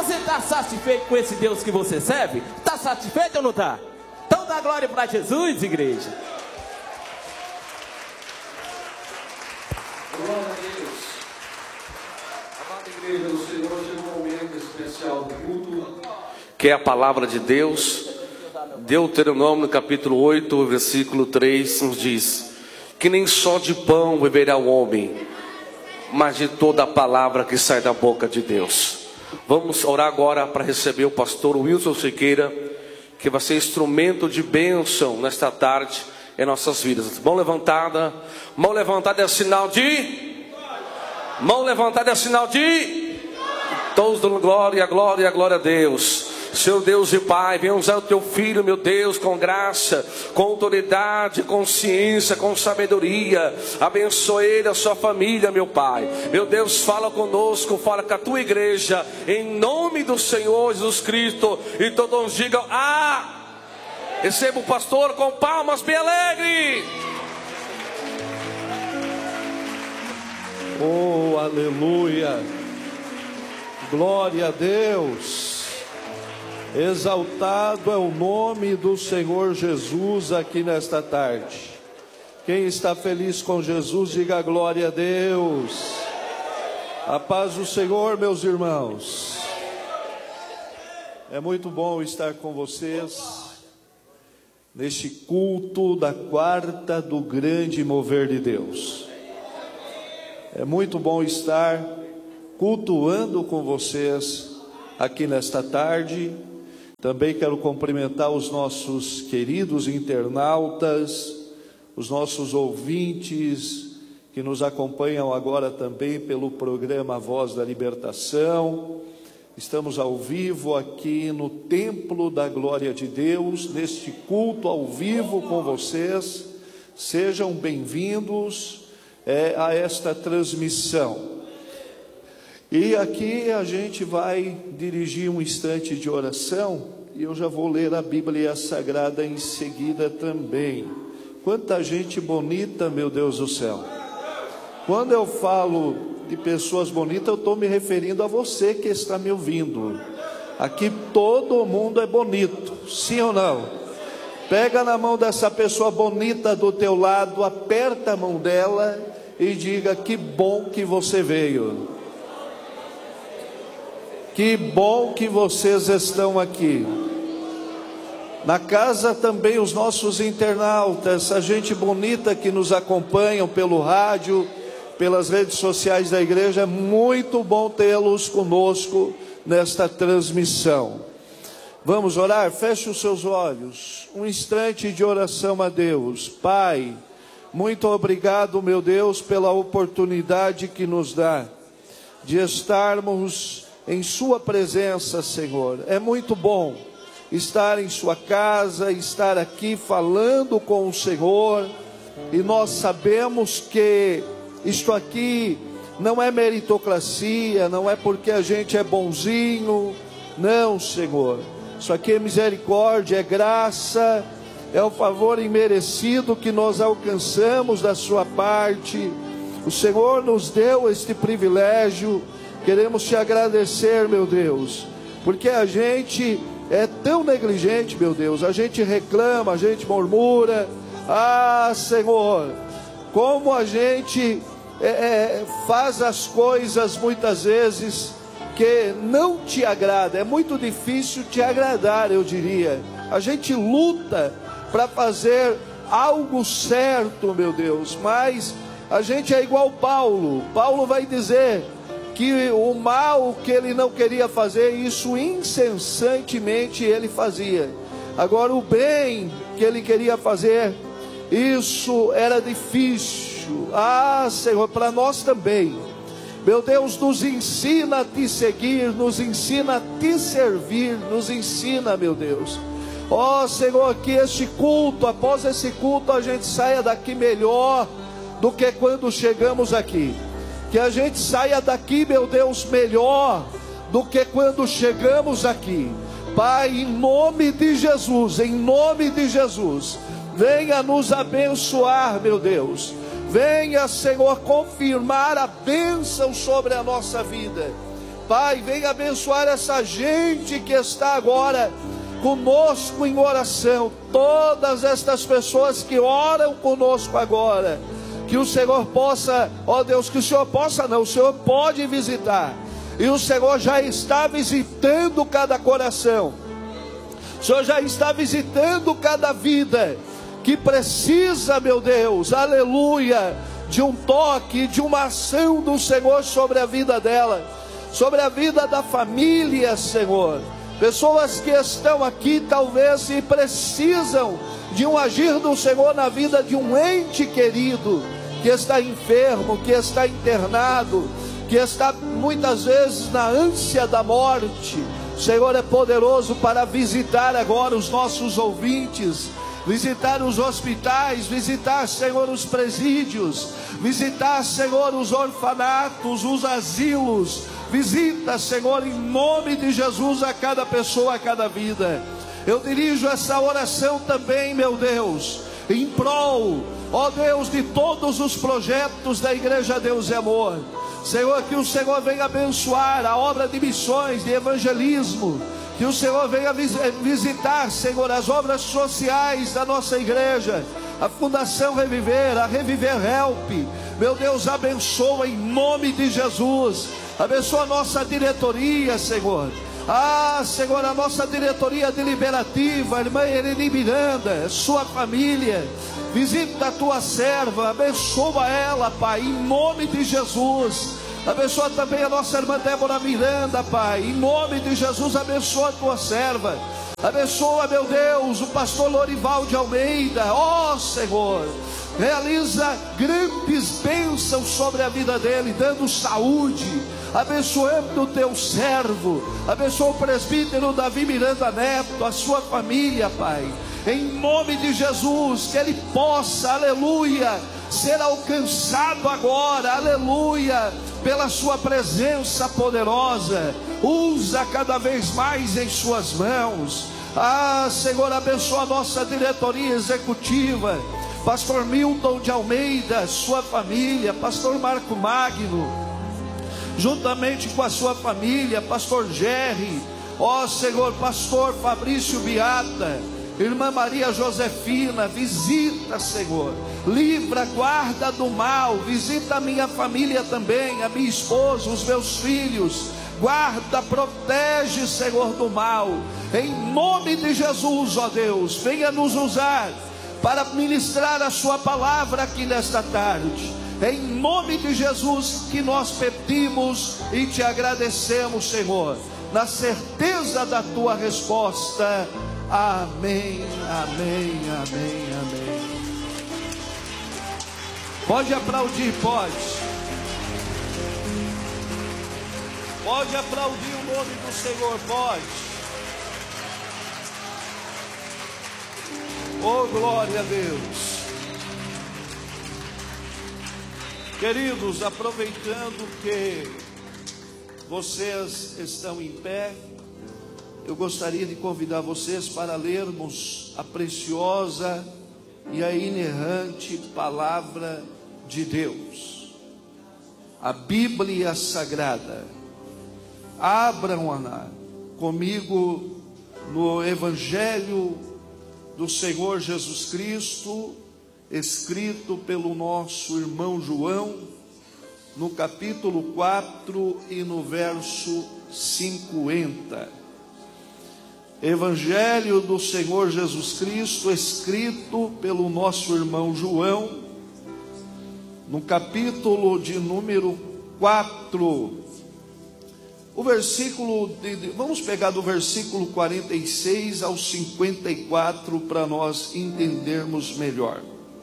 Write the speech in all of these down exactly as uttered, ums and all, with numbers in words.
Você está satisfeito com esse Deus que você serve? Está satisfeito ou não está? Então dá glória para Jesus, igreja. Glória a Deus. Amada igreja do Senhor, chegou um momento especial do culto, que é a palavra de Deus. Deuteronômio capítulo oito, versículo três nos diz: que nem só de pão viverá o homem, mas de toda a palavra que sai da boca de Deus. Vamos orar agora para receber o pastor Wilson Siqueira, que vai ser instrumento de bênção nesta tarde em nossas vidas. Mão levantada, mão levantada é sinal de... Mão levantada é sinal de... Todos dando glória, glória, glória a Deus. Senhor Deus e Pai, venha usar o teu filho, meu Deus, com graça, com autoridade, com ciência, com sabedoria. Abençoe ele, a sua família, meu Pai. Meu Deus, fala conosco, fala com a tua igreja, em nome do Senhor Jesus Cristo. E todos digam: ah! Receba o pastor com palmas bem alegre. Oh, aleluia. Glória a Deus. Exaltado é o nome do Senhor Jesus aqui nesta tarde. Quem está feliz com Jesus, diga glória a Deus. A paz do Senhor, meus irmãos. É muito bom estar com vocês neste culto da quarta do grande mover de Deus. É muito bom estar cultuando com vocês aqui nesta tarde. Também quero cumprimentar os nossos queridos internautas, os nossos ouvintes que nos acompanham agora também pelo programa Voz da Libertação. Estamos ao vivo aqui no Templo da Glória de Deus, neste culto ao vivo com vocês. Sejam bem-vindos é, a esta transmissão. E aqui a gente vai dirigir um instante de oração, e eu já vou ler a Bíblia Sagrada em seguida também. Quanta gente bonita, meu Deus do céu. Quando eu falo de pessoas bonitas, eu estou me referindo a você que está me ouvindo. Aqui todo mundo é bonito, sim ou não? Pega na mão dessa pessoa bonita do teu lado, aperta a mão dela e diga: que bom que você veio. Que bom que vocês estão aqui. Na casa também os nossos internautas, a gente bonita que nos acompanham pelo rádio, pelas redes sociais da igreja. É muito bom tê-los conosco nesta transmissão. Vamos orar? Feche os seus olhos. Um instante de oração a Deus. Pai, muito obrigado, meu Deus, pela oportunidade que nos dá de estarmos em sua presença, Senhor. É muito bom estar em sua casa, estar aqui falando com o Senhor, e nós sabemos que isto aqui não é meritocracia, não é porque a gente é bonzinho, não, Senhor. Isso aqui é misericórdia, é graça, é o favor imerecido que nós alcançamos da sua parte. O Senhor nos deu este privilégio. Queremos te agradecer, meu Deus, porque a gente é tão negligente, meu Deus. A gente reclama, a gente murmura. Ah, Senhor, como a gente é, é, faz as coisas muitas vezes que não te agrada. É muito difícil te agradar, eu diria. A gente luta para fazer algo certo, meu Deus, mas a gente é igual Paulo. Paulo vai dizer que o mal que ele não queria fazer, isso incessantemente ele fazia. Agora o bem que ele queria fazer, isso era difícil. Ah, Senhor, para nós também. Meu Deus, nos ensina a te seguir, nos ensina a te servir, nos ensina, meu Deus. Ó oh, Senhor, que este culto, após esse culto, a gente saia daqui melhor do que quando chegamos aqui. Que a gente saia daqui, meu Deus, melhor do que quando chegamos aqui. Pai, em nome de Jesus, em nome de Jesus, venha nos abençoar, meu Deus. Venha, Senhor, confirmar a bênção sobre a nossa vida. Pai, venha abençoar essa gente que está agora conosco em oração, todas estas pessoas que oram conosco agora, que o Senhor possa, ó Deus, que o Senhor possa não, o Senhor pode visitar, e o Senhor já está visitando cada coração, o Senhor já está visitando cada vida, que precisa, meu Deus, aleluia, de um toque, de uma ação do Senhor sobre a vida dela, sobre a vida da família, Senhor. Pessoas que estão aqui talvez e precisam de um agir do Senhor na vida de um ente querido, que está enfermo, que está internado, que está muitas vezes na ânsia da morte. O Senhor é poderoso para visitar agora os nossos ouvintes, visitar os hospitais, visitar, Senhor, os presídios, visitar, Senhor, os orfanatos, os asilos. Visita, Senhor, em nome de Jesus, a cada pessoa, a cada vida. Eu dirijo essa oração também, meu Deus, em prol, ó Deus, de todos os projetos da Igreja Deus e Amor. Senhor, que o Senhor venha abençoar a obra de missões, de evangelismo, que o Senhor venha visitar, Senhor, as obras sociais da nossa igreja, a Fundação Reviver, a Reviver Help. Meu Deus, abençoa em nome de Jesus. Abençoa a nossa diretoria, Senhor. Ah, Senhor, a nossa diretoria deliberativa, a irmã Ereni Miranda, sua família. Visita a tua serva, abençoa ela, Pai, em nome de Jesus. Abençoa também a nossa irmã Débora Miranda, Pai, em nome de Jesus, abençoa a tua serva. Abençoa, meu Deus, o pastor Lorival de Almeida, ó Senhor, realiza grandes bênçãos sobre a vida dele, dando saúde, abençoando o teu servo, abençoa o presbítero Davi Miranda Neto, a sua família, Pai, em nome de Jesus, que ele possa, aleluia, ser alcançado agora, aleluia, pela sua presença poderosa. Usa cada vez mais em suas mãos. Ah, Senhor, abençoa a nossa diretoria executiva, pastor Milton de Almeida, sua família, pastor Marco Magno, juntamente com a sua família, pastor Jerry, ó Senhor, pastor Fabrício Beata, irmã Maria Josefina. Visita, Senhor, livra, guarda do mal, visita a minha família também, a minha esposa, os meus filhos, guarda, protege, Senhor, do mal, em nome de Jesus, ó Deus. Venha nos usar para ministrar a sua palavra aqui nesta tarde, em nome de Jesus que nós pedimos e te agradecemos, Senhor, na certeza da tua resposta. Amém, amém, amém, amém. Pode aplaudir, pode. Pode aplaudir o nome do Senhor, pode. Oh, glória a Deus. Queridos, aproveitando que vocês estão em pé, eu gostaria de convidar vocês para lermos a preciosa e a inerrante palavra de Deus, a Bíblia Sagrada. Abram-na comigo no Evangelho do Senhor Jesus Cristo, escrito pelo nosso irmão João, no capítulo quatro e no verso cinquenta. Evangelho do Senhor Jesus Cristo, escrito pelo nosso irmão João, no capítulo de número quatro, o versículo de, vamos pegar do versículo quarenta e seis ao cinquenta e quatro para nós entendermos melhor.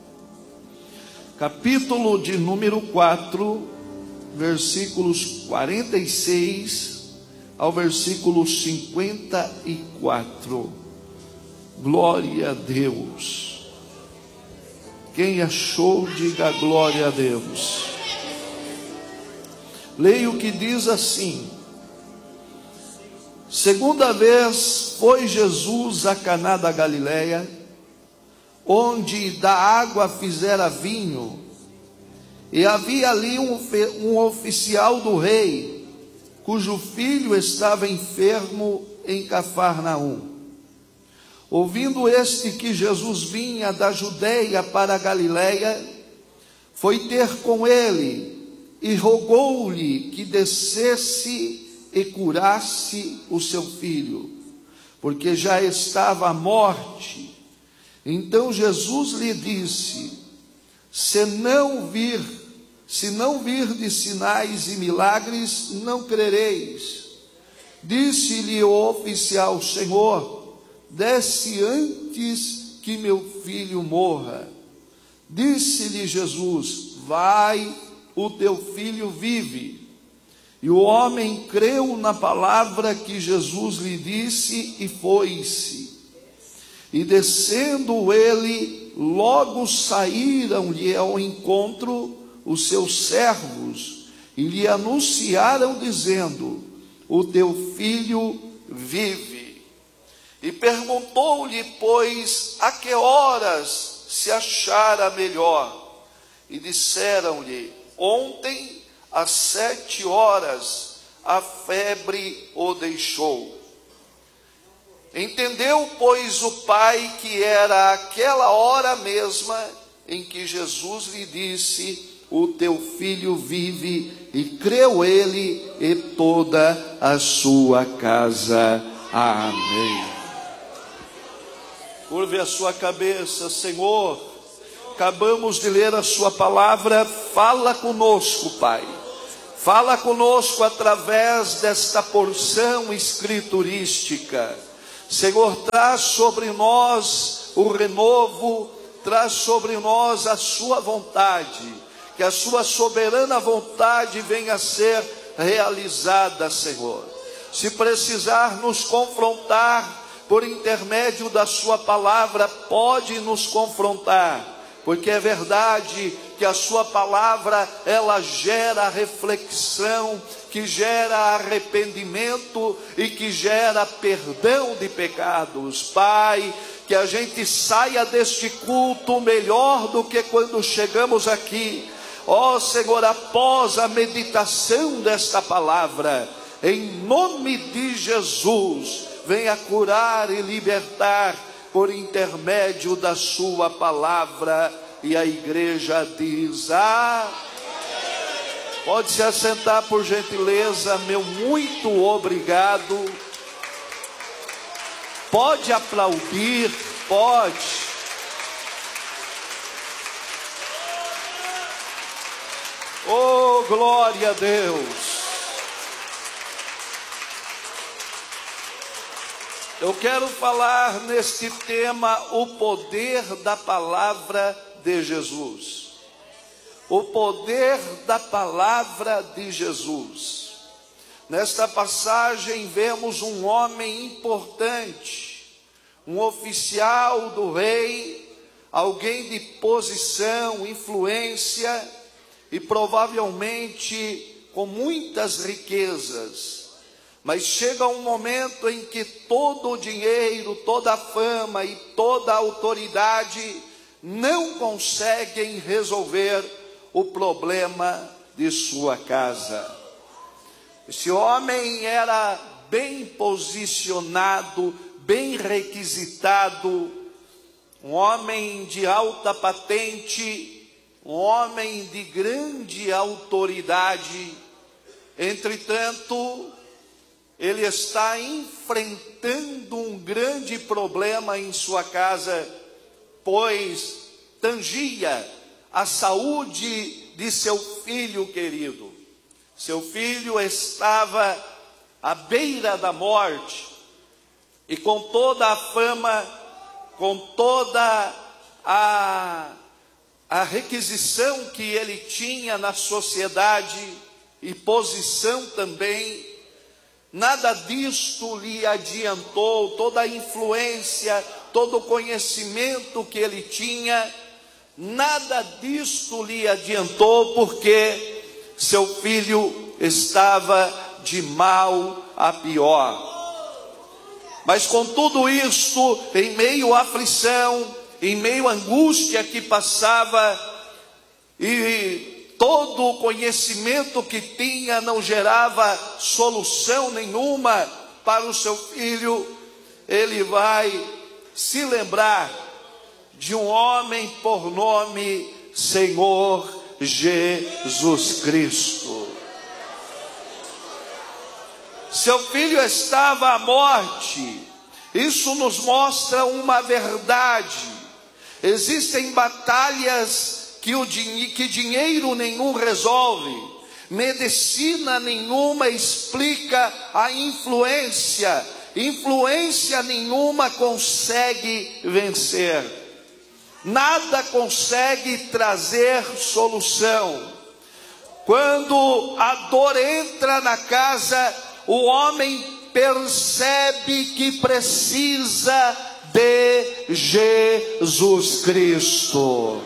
Capítulo de número quatro, versículos quarenta e seis ao versículo cinquenta e quatro. Glória a Deus. Quem achou, diga glória a Deus. Leia o que diz assim: segunda vez foi Jesus a Caná da Galileia, onde da água fizera vinho, e havia ali um, um oficial do rei, cujo filho estava enfermo em Cafarnaum. Ouvindo este que Jesus vinha da Judeia para a Galiléia, foi ter com ele e rogou-lhe que descesse e curasse o seu filho, porque já estava à morte. Então Jesus lhe disse: se não vir, se não virdes sinais e milagres, não crereis. Disse-lhe o oficial: Senhor, desce antes que meu filho morra. Disse-lhe Jesus: vai, o teu filho vive. E o homem creu na palavra que Jesus lhe disse e foi-se. E descendo ele, logo saíram-lhe ao encontro os seus servos e lhe anunciaram, dizendo: o teu filho vive. E perguntou-lhe, pois, a que horas se achara melhor? E disseram-lhe: ontem, às sete horas, a febre o deixou. Entendeu, pois, o pai que era aquela hora mesma em que Jesus lhe disse: o teu filho vive, e creu ele e toda a sua casa. Amém. Curve a sua cabeça. Senhor, acabamos de ler a sua palavra, fala conosco, Pai. Fala conosco através desta porção escriturística. Senhor, traz sobre nós o renovo, traz sobre nós a sua vontade, que a sua soberana vontade venha a ser realizada, Senhor. Se precisar nos confrontar por intermédio da sua palavra, pode nos confrontar, porque é verdade que a sua palavra, ela gera reflexão, que gera arrependimento e que gera perdão de pecados. Pai, que a gente saia deste culto melhor do que quando chegamos aqui. Ó Senhor, após a meditação desta palavra, em nome de Jesus, venha curar e libertar por intermédio da sua palavra. E a igreja diz: ah, pode se assentar, por gentileza, meu muito obrigado. Pode aplaudir, pode. Oh, glória a Deus. Eu quero falar neste tema, o poder da palavra de Jesus. O poder da palavra de Jesus. Nesta passagem vemos um homem importante, um oficial do rei, alguém de posição, influência e provavelmente com muitas riquezas. Mas chega um momento em que todo o dinheiro, toda a fama e toda a autoridade não conseguem resolver o problema de sua casa. Esse homem era bem posicionado, bem requisitado, um homem de alta patente, um homem de grande autoridade. Entretanto, ele está enfrentando um grande problema em sua casa, pois tangia a saúde de seu filho querido. Seu filho estava à beira da morte, e com toda a fama, com toda a, a requisição que ele tinha na sociedade, e posição também, nada disto lhe adiantou. Toda a influência, todo o conhecimento que ele tinha, nada disto lhe adiantou, porque seu filho estava de mal a pior. Mas com tudo isto, em meio à aflição, em meio à angústia que passava, e todo o conhecimento que tinha não gerava solução nenhuma para o seu filho, ele vai se lembrar de um homem por nome Senhor Jesus Cristo. Seu filho estava à morte. Isso nos mostra uma verdade. Existem batalhas que, o din- que dinheiro nenhum resolve, medicina nenhuma explica a influência, influência nenhuma consegue vencer, nada consegue trazer solução. Quando a dor entra na casa, o homem percebe que precisa de Jesus Cristo.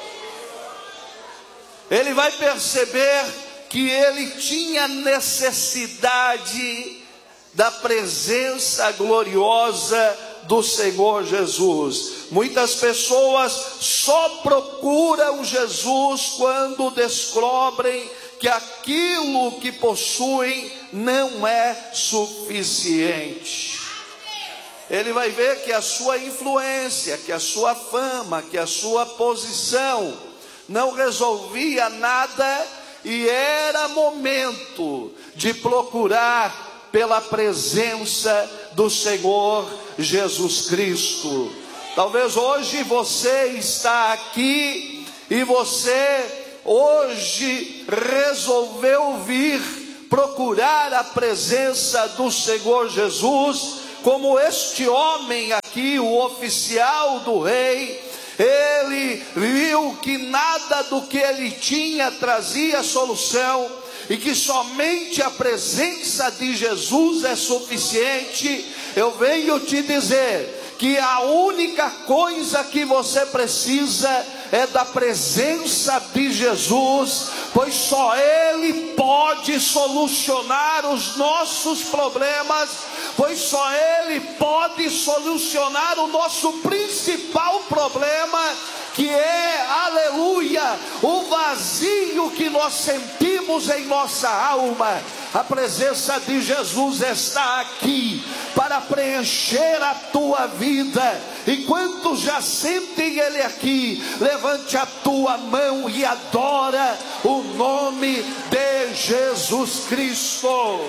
Ele vai perceber que ele tinha necessidade da presença gloriosa do Senhor Jesus. Muitas pessoas só procuram Jesus quando descobrem que aquilo que possuem não é suficiente. Ele vai ver que a sua influência, que a sua fama, que a sua posição não resolvia nada, e era momento de procurar pela presença do Senhor Jesus Cristo. Talvez hoje você está aqui e você hoje resolveu vir procurar a presença do Senhor Jesus, como este homem aqui, o oficial do rei. Ele viu que nada do que ele tinha trazia solução, e que somente a presença de Jesus é suficiente. Eu venho te dizer que a única coisa que você precisa é da presença de Jesus, pois só Ele pode solucionar os nossos problemas, pois só Ele pode solucionar o nosso principal problema, que é, aleluia, o vazio que nós sentimos em nossa alma. A presença de Jesus está aqui para preencher a tua vida. Enquanto já sentem Ele aqui, levante a tua mão e adora o nome de Jesus Cristo.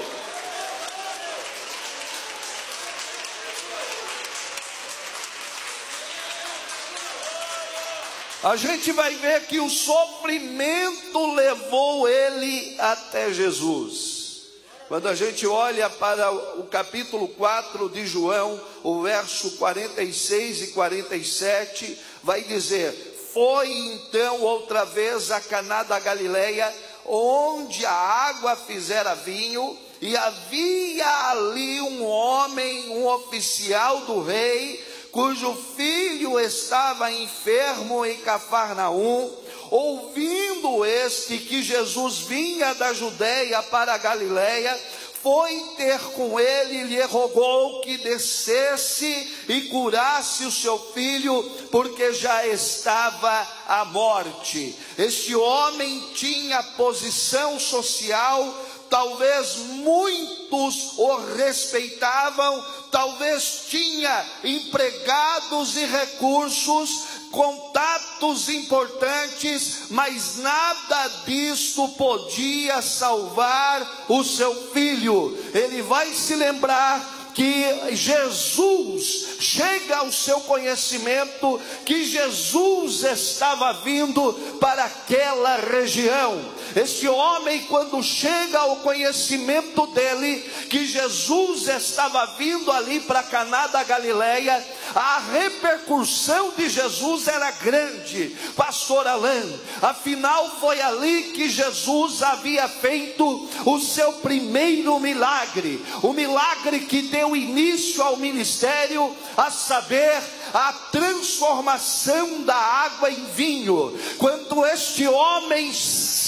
A gente vai ver que o sofrimento levou ele até Jesus. Quando a gente olha para o capítulo quatro de João, o verso quarenta e seis e quarenta e sete, vai dizer: foi então outra vez a Caná da Galileia, onde a água fizera vinho, e havia ali um homem, um oficial do rei, cujo filho estava enfermo em Cafarnaum. Ouvindo este que Jesus vinha da Judeia para a Galileia, foi ter com ele e lhe rogou que descesse e curasse o seu filho, porque já estava à morte. Este homem tinha posição social, talvez muitos o respeitavam, talvez tinha empregados e recursos, contatos importantes, mas nada disto podia salvar o seu filho. Ele vai se lembrar que Jesus chega ao seu conhecimento, que Jesus estava vindo para aquela região. Este homem, quando chega ao conhecimento dele, que Jesus estava vindo ali para Caná da Galileia, a repercussão de Jesus era grande, pastor Alain. Afinal, foi ali que Jesus havia feito o seu primeiro milagre, o milagre que deu início ao ministério, a saber, a transformação da água em vinho. Quando este homem se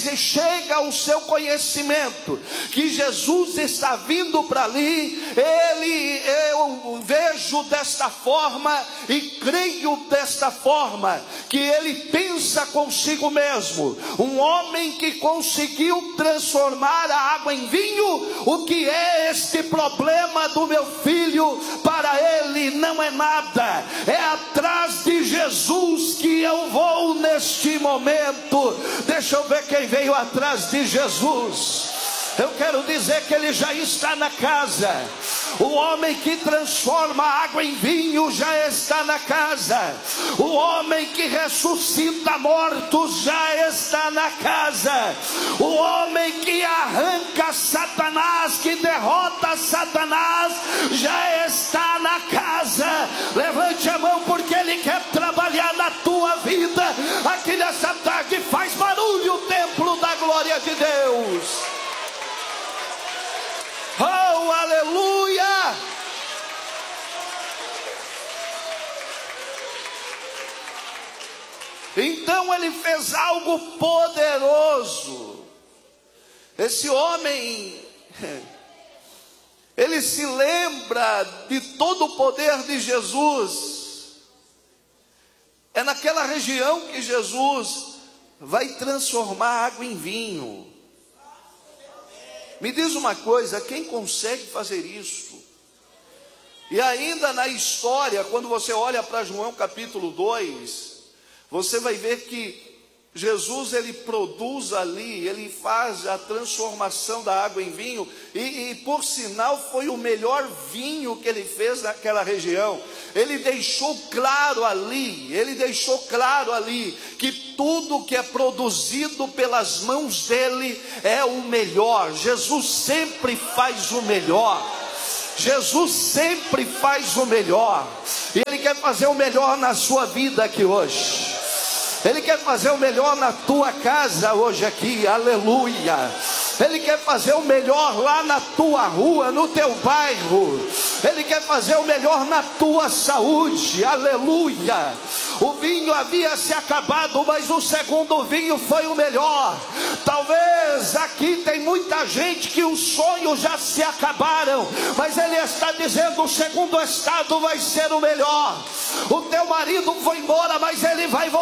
chega ao seu conhecimento que Jesus está vindo para ali, ele, eu vejo desta forma e creio desta forma, que ele pensa consigo mesmo: um homem que conseguiu transformar a água em vinho, o que é este problema do meu filho? Para ele não é nada, é atrás de Jesus que eu vou neste momento. Deixa eu ver quem veio atrás de Jesus. Eu quero dizer que ele já está na casa. O homem que transforma a água em vinho já está na casa. O homem que ressuscita mortos já está na casa. O homem que arranca Satanás, que derrota Satanás, já está na casa. Levante a mão, porque ele quer trabalhar na tua vida. Aqui nessa tarde faz barulho o templo da glória de Deus. Oh, aleluia! Então ele fez algo poderoso. Esse homem, ele se lembra de todo o poder de Jesus. É naquela região que Jesus vai transformar água em vinho. Me diz uma coisa, quem consegue fazer isso? E ainda na história, quando você olha para João capítulo dois, você vai ver que Jesus, ele produz ali, ele faz a transformação da água em vinho, e, e por sinal foi o melhor vinho que ele fez naquela região. Ele deixou claro ali, ele deixou claro ali, que tudo que é produzido pelas mãos dele é o melhor. Jesus sempre faz o melhor. Jesus sempre faz o melhor, e ele quer fazer o melhor na sua vida aqui hoje. Ele quer fazer o melhor na tua casa hoje aqui, aleluia. Ele quer fazer o melhor lá na tua rua, no teu bairro. Ele quer fazer o melhor na tua saúde, aleluia. O vinho havia se acabado, mas o segundo vinho foi o melhor. Talvez aqui tem muita gente que os sonhos já se acabaram, mas ele está dizendo: o segundo estado vai ser o melhor. O teu marido foi embora, mas ele vai voltar.